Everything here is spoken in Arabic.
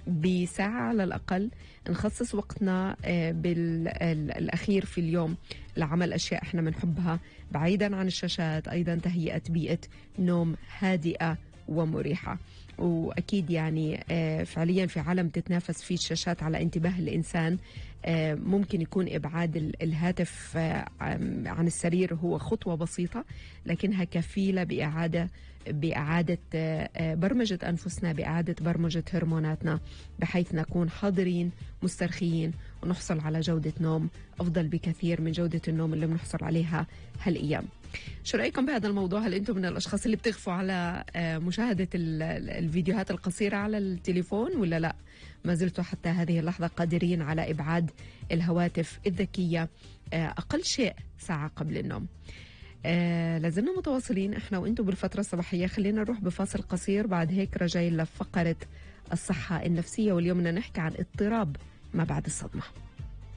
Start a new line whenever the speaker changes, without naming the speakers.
بساعة على الأقل نخصص وقتنا بالأخير في اليوم لعمل أشياء إحنا بنحبها بعيدا عن الشاشات. أيضا تهيئة بيئة نوم هادئة ومريحة. وأكيد يعني فعليا في عالم تتنافس فيه الشاشات على انتباه الإنسان، ممكن يكون إبعاد الهاتف عن السرير هو خطوة بسيطة لكنها كفيلة بإعادة برمجة أنفسنا، بإعادة برمجة هرموناتنا بحيث نكون حاضرين مسترخيين ونحصل على جودة نوم أفضل بكثير من جودة النوم اللي بنحصل عليها هالأيام. شو رأيكم بهذا الموضوع؟ هل أنتم من الأشخاص اللي بتغفوا على مشاهدة الفيديوهات القصيرة على التليفون ولا لا؟ ما زلتوا حتى هذه اللحظة قادرين على إبعاد الهواتف الذكية أقل شيء ساعة قبل النوم؟ لازلنا متواصلين احنا وانتم بالفترة الصباحية. خلينا نروح بفاصل قصير، بعد هيك رجعين لفقرة الصحة النفسية، واليوم بدنا نحكي عن اضطراب ما بعد الصدمة.